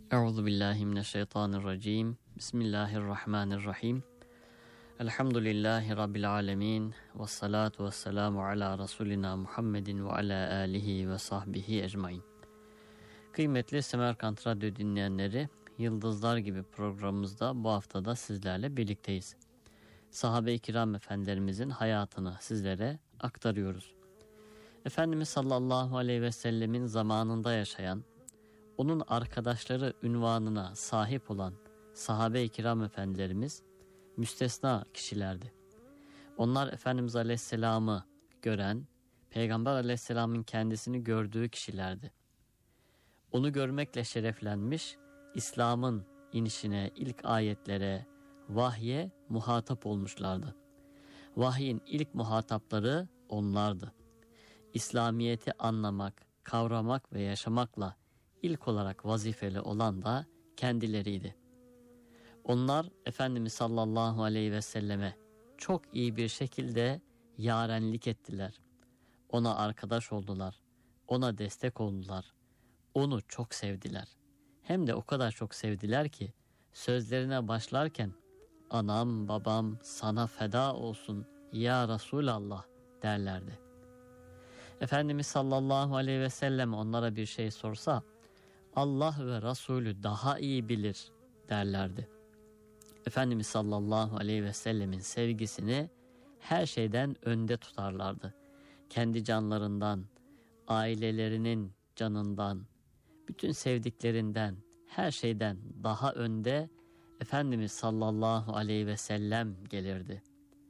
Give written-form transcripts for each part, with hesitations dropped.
Euzu billahi mineşşeytanirracim. Bismillahirrahmanirrahim. Elhamdülillahi rabbil alamin. Ves salatu vesselamu ala rasulina Muhammedin ve ala alihi ve sahbihi ecmaîn. Kıymetli Semerkant Radyo dinleyenleri, Yıldızlar gibi programımızda bu haftada sizlerle birlikteyiz. Sahabe-i kiram efendilerimizin hayatını sizlere aktarıyoruz. Efendimiz sallallahu aleyhi ve sellemin zamanında yaşayan, onun arkadaşları unvanına sahip olan sahabe-i kiram efendilerimiz müstesna kişilerdi. Onlar Efendimiz Aleyhisselam'ı gören, Peygamber Aleyhisselam'ın kendisini gördüğü kişilerdi. Onu görmekle şereflenmiş, İslam'ın inişine, ilk ayetlere, vahye muhatap olmuşlardı. Vahyin ilk muhatapları onlardı. İslamiyet'i anlamak, kavramak ve yaşamakla İlk olarak vazifeli olan da kendileriydi. Onlar Efendimiz sallallahu aleyhi ve selleme çok iyi bir şekilde yarenlik ettiler. Ona arkadaş oldular, ona destek oldular, onu çok sevdiler. Hem de o kadar çok sevdiler ki sözlerine başlarken anam babam sana feda olsun ya Resulallah derlerdi. Efendimiz sallallahu aleyhi ve sellem onlara bir şey sorsa Allah ve Resulü daha iyi bilir derlerdi. Efendimiz sallallahu aleyhi ve sellemin sevgisini her şeyden önde tutarlardı. Kendi canlarından, ailelerinin canından, bütün sevdiklerinden, her şeyden daha önde Efendimiz sallallahu aleyhi ve sellem gelirdi.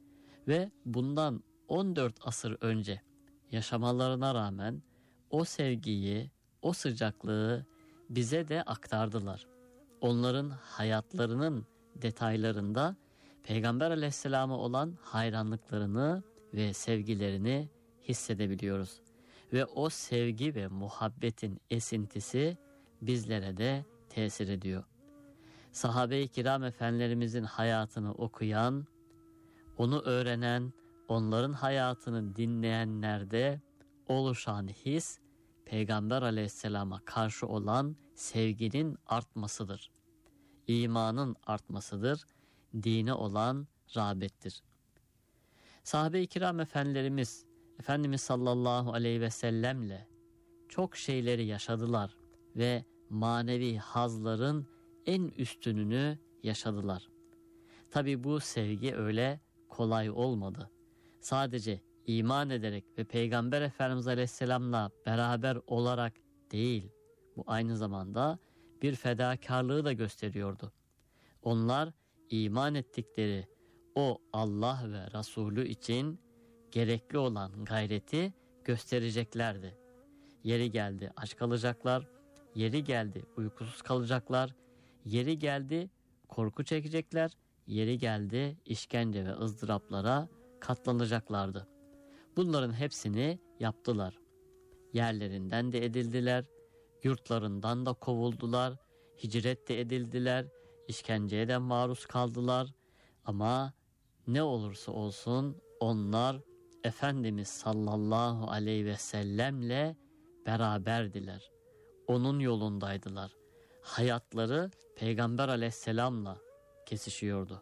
Ve bundan 14 asır önce yaşamalarına rağmen o sevgiyi, o sıcaklığı bize de aktardılar. Onların hayatlarının detaylarında Peygamber Aleyhisselam'a olan hayranlıklarını ve sevgilerini hissedebiliyoruz. Ve o sevgi ve muhabbetin esintisi bizlere de tesir ediyor. Sahabe-i kiram efendilerimizin hayatını okuyan, onu öğrenen, onların hayatını dinleyenlerde oluşan his, Peygamber Aleyhisselam'a karşı olan sevginin artmasıdır. İmanın artmasıdır. Dine olan rağbettir. Sahabe-i kiram efendilerimiz Efendimiz sallallahu aleyhi ve sellemle çok şeyleri yaşadılar ve manevi hazların en üstününü yaşadılar. Tabi bu sevgi öyle kolay olmadı. Sadece iman ederek ve Peygamber Efendimiz Aleyhisselam'la beraber olarak değil, bu aynı zamanda bir fedakarlığı da gösteriyordu. Onlar iman ettikleri o Allah ve Resulü için gerekli olan gayreti göstereceklerdi. Yeri geldi aç kalacaklar, yeri geldi uykusuz kalacaklar, yeri geldi korku çekecekler, yeri geldi işkence ve ızdıraplara katlanacaklardı. Bunların hepsini yaptılar. Yerlerinden de edildiler, yurtlarından da kovuldular, hicret de edildiler, işkenceye de maruz kaldılar. Ama ne olursa olsun onlar Efendimiz sallallahu aleyhi ve sellemle beraberdiler. Onun yolundaydılar. Hayatları Peygamber aleyhisselamla kesişiyordu.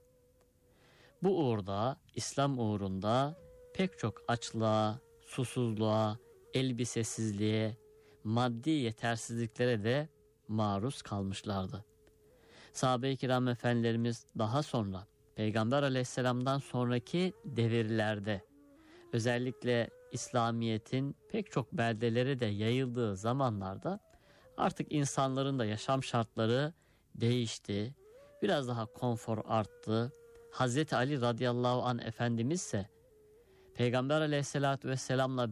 Bu uğurda, İslam uğrunda pek çok açlığa, susuzluğa, elbisesizliğe, maddi yetersizliklere de maruz kalmışlardı. Sahabe-i kiram efendilerimiz daha sonra Peygamber aleyhisselamdan sonraki devirlerde özellikle İslamiyet'in pek çok beldelere de yayıldığı zamanlarda artık insanların da yaşam şartları değişti. Biraz daha konfor arttı. Hazreti Ali radıyallahu anh Efendimiz ise Peygamber aleyhissalatü vesselam'la